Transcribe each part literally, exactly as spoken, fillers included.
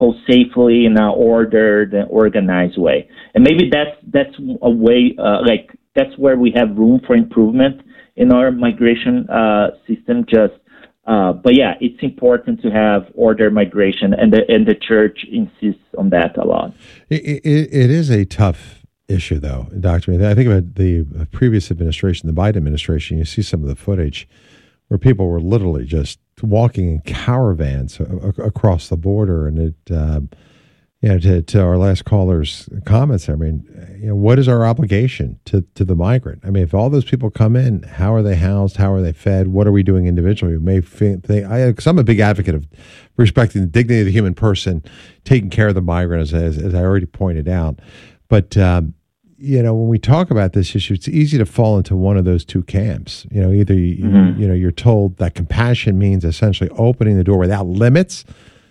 safely in an ordered and organized way. And maybe that's that's a way, uh, like that's where we have room for improvement in our migration uh, system. Just, uh, but yeah, it's important to have ordered migration, and the and the church insists on that a lot. It, it, it is a tough issue, though, Doctor I think about the previous administration, the Biden administration. You see some of the footage where people were literally just walking in caravans across the border, and it, uh, you know, to, to our last caller's comments, I mean, you know, what is our obligation to, to the migrant? I mean, if all those people come in, how are they housed? How are they fed? What are we doing individually? We may think, I, cause I'm a big advocate of respecting the dignity of the human person, taking care of the migrant, as, as, as I already pointed out. But, um, you know, when we talk about this issue, it's easy to fall into one of those two camps. You know, either, you, mm-hmm. you know, you're told that compassion means essentially opening the door without limits,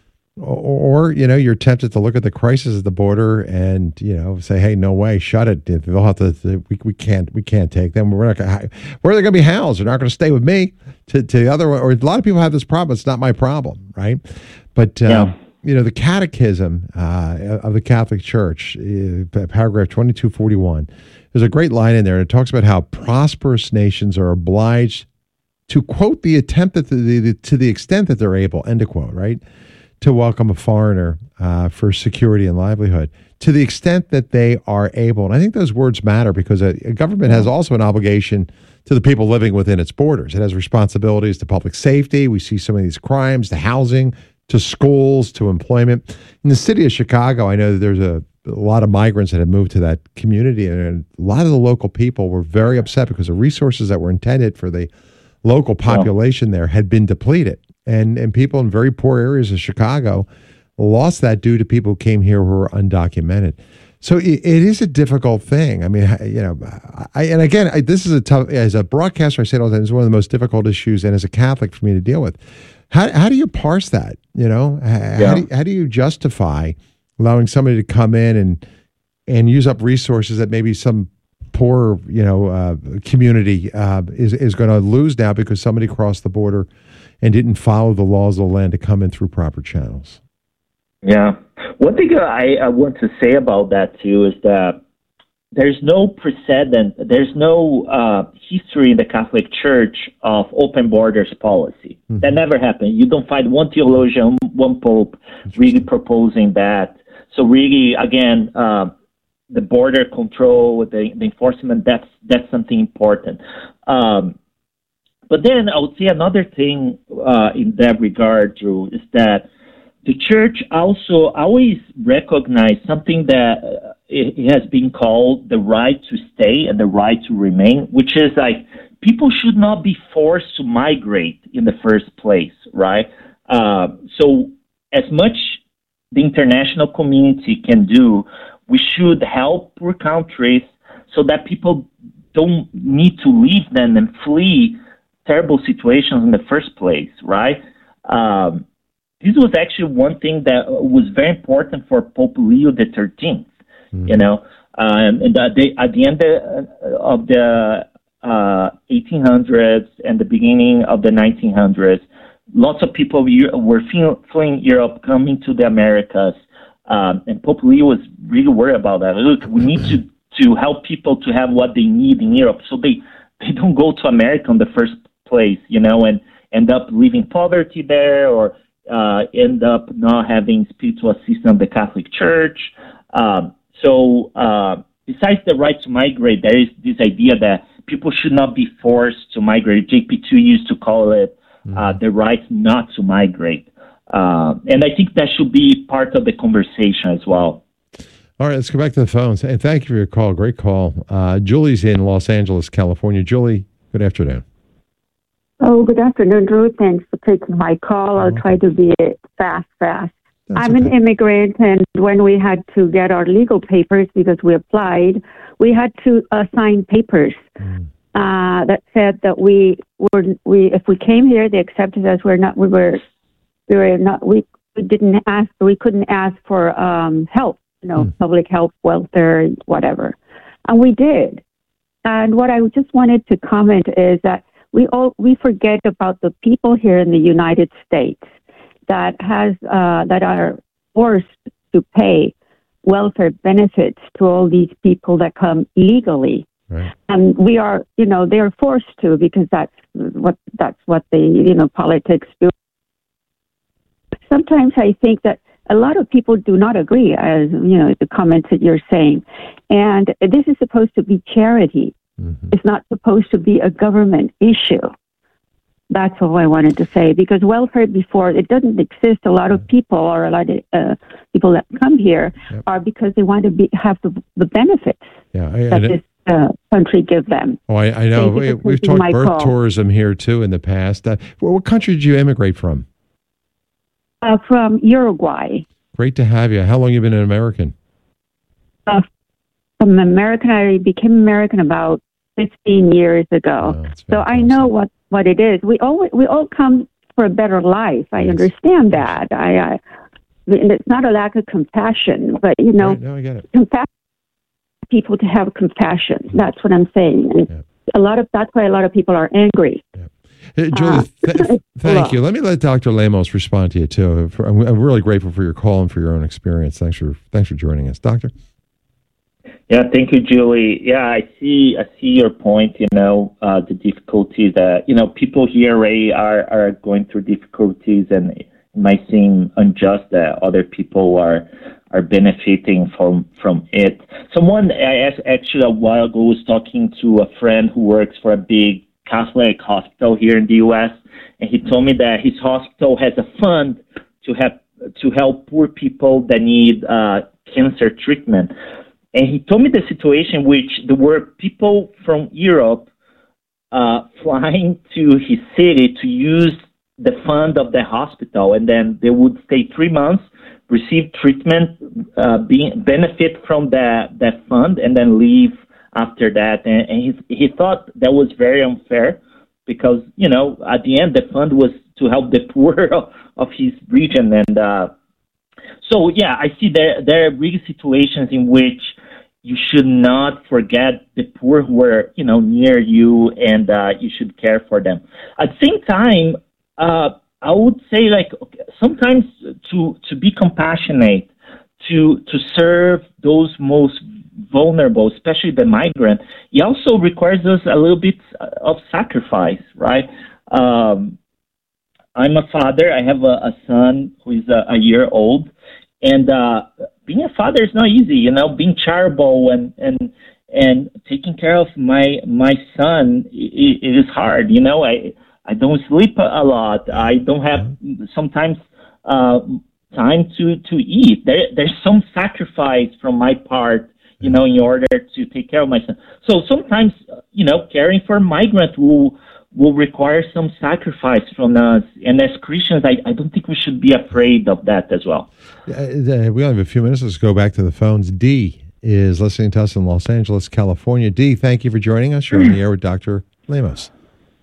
or, or, you know, you're tempted to look at the crisis at the border and, you know, say, hey, no way, shut it. They'll have to, we, we can't, we can't take them. We're not going where are they going to be housed? They're not going to stay with me. To, to the other, or a lot of people have this problem. It's not my problem, right? But, um, yeah. You know, the Catechism uh, of the Catholic Church, uh, paragraph twenty-two forty-one, there's a great line in there, and it talks about how prosperous nations are obliged to, quote, the attempt that the, the, to the extent that they're able, end of quote, right, to welcome a foreigner uh, for security and livelihood, to the extent that they are able. And I think those words matter because a, a government has also an obligation to the people living within its borders. It has responsibilities to public safety. We see some of these crimes, to housing, to schools, to employment. In the city of Chicago, I know that there's a, a lot of migrants that have moved to that community, and a lot of the local people were very upset because the resources that were intended for the local population wow. there had been depleted. And and people in very poor areas of Chicago lost that due to people who came here who were undocumented. So it, it is a difficult thing. I mean, you know, I, and again, I, this is a tough, as a broadcaster, I say it all the time, it's one of the most difficult issues, and as a Catholic for me to deal with. How how do you parse that? You know, how, yeah. how, do, how do you justify allowing somebody to come in and and use up resources that maybe some poor, you know, uh, community uh, is is going to lose now because somebody crossed the border and didn't follow the laws of the land to come in through proper channels? Yeah, one thing I, I want to say about that too is that there's no precedent, there's no uh, history in the Catholic Church of open borders policy. Mm-hmm. That never happened. You don't find one theologian, one pope really proposing that. So really, again, uh, the border control, the, the enforcement, that's that's something important. Um, but then I would say another thing uh, in that regard, Drew, is that the church also always recognized something that uh, it, it has been called the right to stay and the right to remain, which is like people should not be forced to migrate in the first place, right? Uh, so as much the international community can do, we should help poor countries so that people don't need to leave them and flee terrible situations in the first place, right? Um, this was actually one thing that was very important for Pope Leo the thirteenth, mm-hmm. you know, um, and at the, at the end of the uh, eighteen hundreds and the beginning of the nineteen hundreds, lots of people were fleeing Europe, coming to the Americas, um, and Pope Leo was really worried about that. Look, we need to, to help people to have what they need in Europe, so they, they don't go to America in the first place, you know, and end up living poverty there, or uh, end up not having spiritual assistance of the Catholic Church. Um, so uh, besides the right to migrate, there is this idea that people should not be forced to migrate. J P two used to call it uh, the right not to migrate. Uh, and I think that should be part of the conversation as well. All right, let's go back to the phones. And thank you for your call. Great call. Uh, Julie's in Los Angeles, California. Julie, good afternoon. Oh, good afternoon, Drew. Thanks for taking my call. I'll try to be fast, fast. That's I'm okay. An immigrant, and when we had to get our legal papers because we applied, we had to uh, sign papers mm. uh, that said that we were we if we came here, they accepted us. We're not. We were. We were not. We, we didn't ask. We couldn't ask for um, help. You know, mm. public health, welfare, whatever, and we did. And what I just wanted to comment is that we all we forget about the people here in the United States that has uh, that are forced to pay welfare benefits to all these people that come illegally. Right. And we are, you know, they're forced to because that's what that's what the, you know, politics do. Sometimes I think that a lot of people do not agree, as, you know, the comments that you're saying. And this is supposed to be charity. Mm-hmm. It's not supposed to be a government issue. That's all I wanted to say, because welfare before, it doesn't exist. A lot of people, or a lot of uh, people that come here, yep. are because they want to be have the, the benefits yeah, I, that I, this uh, country give them. Oh, I, I know. We, we've talked birth call. tourism here, too, in the past. Uh, what country did you immigrate from? Uh, from Uruguay. Great to have you. How long have you been an American? Uh, from American, I became American about fifteen years ago. Oh, so I know what, what it is. We all we all come for a better life. I yes. understand that. I, I it's not a lack of compassion, but you know, right, no, I get it. Compassion. People to have compassion. That's what I'm saying. And yeah. a lot of that's why a lot of people are angry. Yeah. Hey, Julie, uh, th- thank you. Let me let Doctor Lemos respond to you too. I'm, I'm really grateful for your call and for your own experience. Thanks for thanks for joining us, Doctor. Yeah, thank you, Julie. Yeah, I see. I see your point. You know, uh, the difficulties that you know people here, Ray, are are going through difficulties, and it might seem unjust that other people are are benefiting from from it. Someone I asked actually a while ago was talking to a friend who works for a big Catholic hospital here in the U S, and he told me that his hospital has a fund to help to help poor people that need uh, cancer treatment. And he told me the situation in which there were people from Europe uh, flying to his city to use the fund of the hospital, and then they would stay three months, receive treatment, uh, being, benefit from that, that fund, and then leave after that. And, and he, he thought that was very unfair because, you know, at the end, the fund was to help the poor of, of his region. And uh, so, yeah, I see there, there are really situations in which you should not forget the poor who are, you know, near you, and uh, you should care for them. At the same time, uh, I would say, like, sometimes to, to be compassionate, to to serve those most vulnerable, especially the migrant, it also requires us a little bit of sacrifice, right? Um, I'm a father. I have a, a son who is a, a year old, and uh, being a father is not easy. You know, being charitable and and and taking care of my my son, it, it is hard. You know, I I don't sleep a lot. I don't have sometimes uh, time to to eat. There there's some sacrifice from my part, you know, in order to take care of my son. So sometimes, you know, caring for migrants will will require some sacrifice from us. And as Christians, I, I don't think we should be afraid of that as well. Uh, we only have a few minutes. Let's go back to the phones. Dee is listening to us in Los Angeles, California. Dee, thank you for joining us. You're on the air with Doctor Lemos.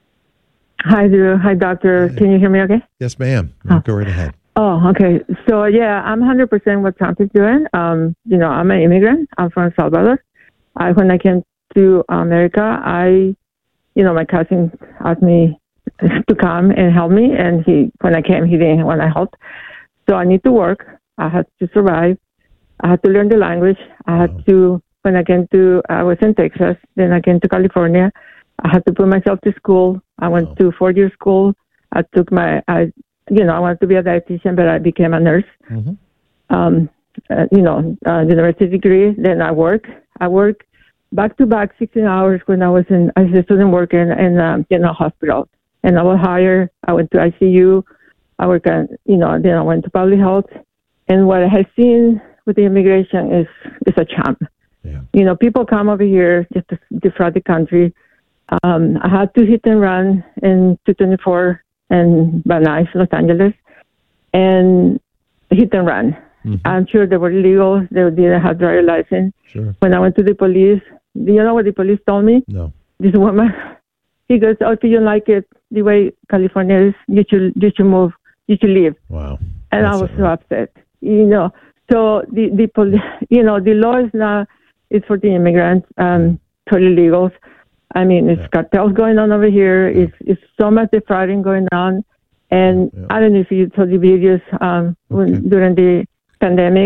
Hi, Drew. Hi, Doctor. Can you hear me okay? Yes, ma'am. Oh. Go right ahead. Oh, okay. So, yeah, I'm one hundred percent what Trump is doing. Um, you know, I'm an immigrant. I'm from El Salvador. I, when I came to America, I, you know, my cousin asked me to come and help me. And he, when I came, he didn't want to help. So I need to work. I had to survive. I had to learn the language. I had to, when I came to, I was in Texas. Then I came to California. I had to put myself to school. I went wow. to four-year school. I took my, I, you know, I wanted to be a dietitian, but I became a nurse. Mm-hmm. Um, uh, you know, uh, university degree. Then I work. I work back to back sixteen hours when I was in as a student working in um, in a hospital. And I was hired. I went to I C U. I work at, you know, then I went to public health. And what I have seen with the immigration is is a champ. Yeah. You know, people come over here just to defraud the country. Um, I had to hit and run in two twenty-four and Van Nuys, Los Angeles, and hit and run. Mm-hmm. I'm sure they were illegal. They didn't have driver's license. Sure. When I went to the police, do you know what the police told me? No. This woman, he goes, "Oh, if you don't like it the way California is, you should you should move, you should leave." Wow. And That's I was so right. upset. You know, so the the poli- you know the law is not is for the immigrants, um, for illegals. I mean, it's yeah. cartels going on over here. Yeah. It's, it's so much defrauding going on. And yeah. I don't know if you saw the videos um, okay. when, during the pandemic.